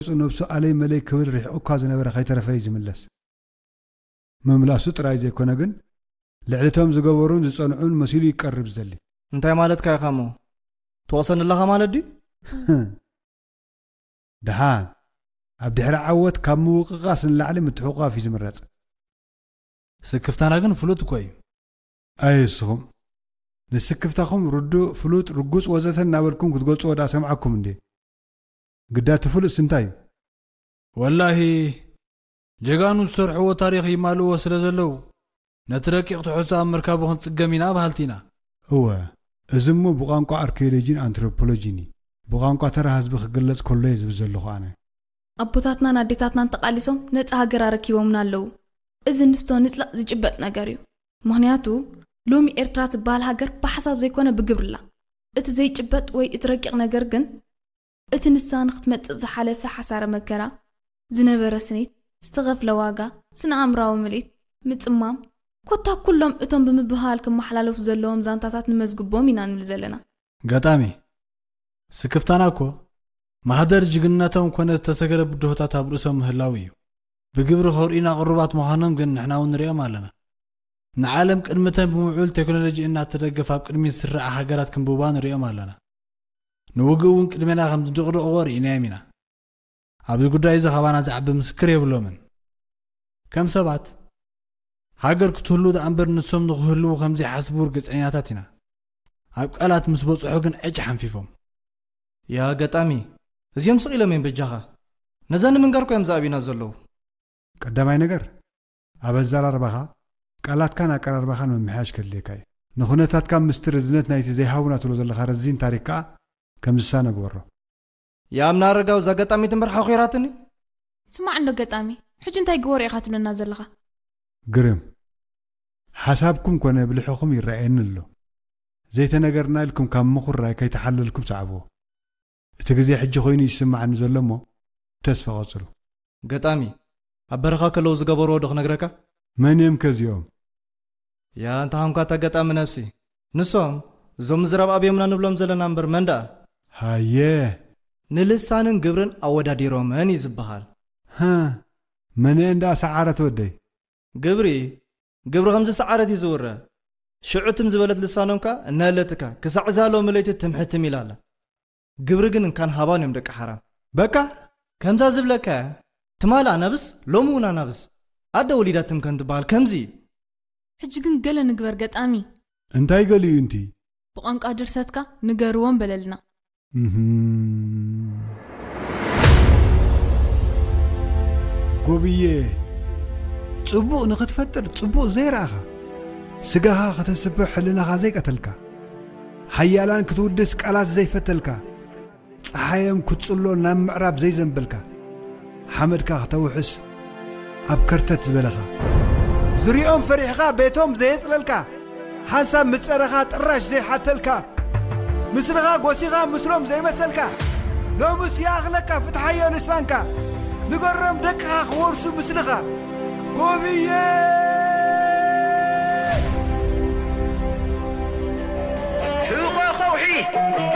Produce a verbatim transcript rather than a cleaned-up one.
نفسه علي ملك كبر ريح أكاز نبرة خيتر فايز ملس مملاسو تراي زي كنا جن لعلتهم زجورون زصنعون مسيري يقرب زلي انت مالتك يا خامو توصل لها مالت دي دهان عبد الحر عوت كم وقاس العلم متحوقا في زمرات سكفتنا جن فلوت كوي أي سخم نسكفتاكم ردو فلوت رجوس وزتنا نابركم كتقولوا ودا سمعكم دي قدات فلوس سنتاي والله جيغانو سرحو تاريخ يمالو وسرزلو نتركي حساب مركبهم تسقمينا بهالتينا هو ازمو بقانقو اركيولوجين انثروبولوجيني بقانقو ترى حزب خغلص كله يزب زلخو انا ابوتاتنا ناديتاتنا تقاليسوم نص هاجر ركيبومنا لو اذ نفتو نصلا زجبط نغاريو مخنياتو لومي إرترا تبال هاجر بحسب زي كونه بجبرلا ات زي جبط وي اترقق نجر جن ات نسان ختمت زحالفه حساره مكرا زنبره سنيت استغف لواغا سن امراو مليت مصمام كوتا كلهم اتم بمبهال كم محلالف زلهم زانتاتات نمزغبوم ينان نلزلنا غطامي سكفتاناكو ማህደር ጅግናቶም ኮነ ተሰገረ ብድሆታት አብሩሰም ህላው እዩ በግብር ሆሪና ቅርባት መሃኖም ግን ንሕናው ንሪኦም ኣለና ንዓለም ቅድመተን ብምዑል ቴክኖሎጂ እና ተደገፈ ኣብ ቅድሚ ስራዕ ሃገራት ክንብባ ንሪኦም ኣለና ንውግውን ቅድሜና ከም ዝድቕድቕ ወሪና የሚና ኣብዚ ጉዳይ ዘኸባና ዝዓቢ ምስክር የብሎምን ከም ሰባት ሃገር ክትህሉ ዳንበር ንሶም ንኽህሉ ከምዚ ሓስቡ ርግፀኛታት ኢና ኣብ ቃላት ምስ በጽሑ ግን ዕጭ ሓንፊፎም ያ ገጣሚ እዚኦም ስቂሎም እየም በጃኻ ነዛን ምንጋርኩ እዮም ዛቢና ዘለዉ ቀዳማይ ነገር ኣበዛራርባኻ ቃላትካን ኣቀራርባኻን መምሕያሽ ከድልየካ እዩ ንኹነታትካ ምስጢር እዝነት ናይቲ ዘይሃውና ትብሎ ዘለኻ ረዚን ታሪክካ ከም ዝሳነ ግበሮ ያምና ረጋው ዛ ገጣሚ ትምርሓ ኺራትኒ ስማዕ ኣሎ ገጣሚ ሕጂ እንታይ ግበሮ ኢኻ ትብለና ዘለኻ ግርም ሓሳብኩም ኮነ ብልሕኹም ይረአየኒ ኣሎ ዘይተነገርና ኢልኩም ካብ ምኹራይ ከይተሓለልኩም ሰዓብዎ እቲ ግዜ ሕጂ ኮይኑ ይስማዓኒ ዘሎ እሞ ተስፋ ቀጽሉ ገጣሚ ኣብ በረኻ ከለው ዝገበሮ ዶ ክነግረካ መን እዮም ከዚኦም ያ እንታ ሃንኳ ተገጣሚ ነፍሲ ንሶም እዞም ዝረብ ኣብዮምና ንብሎም ዘለና እምበር መንዳ ሃየ ንልሳንን ግብርን ኣወዳዲሮመን ይዝበሃል ሃ መን እንዳ ሰዓረት ወደይ ግብሪ ግብሪ ከምዚ ሰዓረት ይዝውረ ሽዑትም ዝበለት ልሳኖምካ እናለትካ ክሳዕዛሎ መለይት ትምሕትም ይላላ ግብሪ ግን እንካን ሃባን እዮም ደቂ ሓራም በቃ ከምዛ ዝብለካ ትማል ኣናብስ ሎሙን ኣናብስ ኣደ ወሊዳትም ከንትበሃል ከምዚ ሕጂ ግን ገለ ንግበር ገጣሚ እንታይ ገሊዩ እንቲ ብቋንቋ ድርሰትካ ንገርዎም በለልና ጎብዬ ጽቡቕ ንኽትፈጥር ጽቡቕ ዘይረኣኻ ስጋኻ ከተስብሕ ሕልናኻ ዘይቀተልካ ሓያላን ክትውድስ ቃላት ዘይፈተልካ ፀሓዮም ክትጽሎ ናብ ምዕራብ ዘይዘንበልካ ሓመድካ ከተውሕስ ኣብ ከርተት ዝበለኻ ዝሪኦም ፈሪሕኻ ቤቶም ዘየጽለልካ ሓንሳብ ምጸረኻ ጥራሽ ዘይሓተልካ ምስልኻ ጐሲኻ ምስሎም ዘይመሰልካ ሎምስ ያኽለካ ፍትሓዮ ልሳንካ ንገሮም ደቅኻ ክወርሱ ምስልኻ ጎብዬ حقوق خوحي